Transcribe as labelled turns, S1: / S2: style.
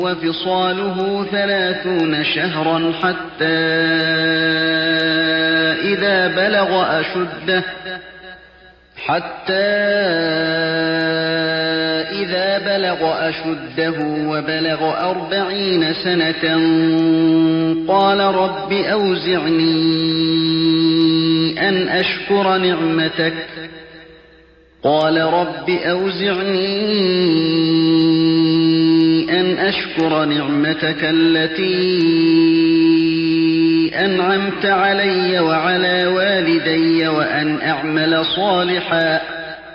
S1: وفصاله 30 شهرا حتى إذا بلغ أشده وبلغ 40 سنة قال رب أوزعني أن أشكر نعمتك التي أنعمت علي وعلى والدي وأن أعمل صالحا